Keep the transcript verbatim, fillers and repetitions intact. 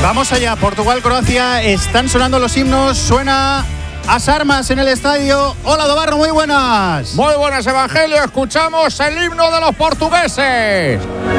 Vamos allá, Portugal-Croacia, están sonando los himnos, suena As Armas en el estadio. Hola, Dobarro, muy buenas. Muy buenas, Evangelio, escuchamos el himno de los portugueses.